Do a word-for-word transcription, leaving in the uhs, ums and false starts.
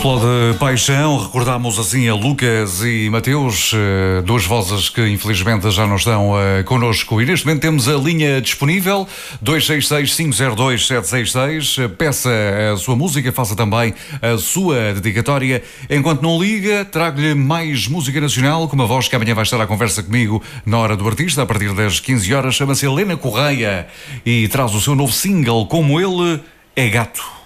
Explode Paixão, recordámos assim a Lucas e Mateus, duas vozes que infelizmente já não estão uh, connosco. E neste momento temos a linha disponível, dois seis seis, cinco zero dois, sete seis seis. Peça a sua música, faça também a sua dedicatória. Enquanto não liga, trago-lhe mais música nacional, com uma voz que amanhã vai estar à conversa comigo na Hora do Artista, a partir das quinze horas. Chama-se Helena Correia e traz o seu novo single, Como Ele é Gato.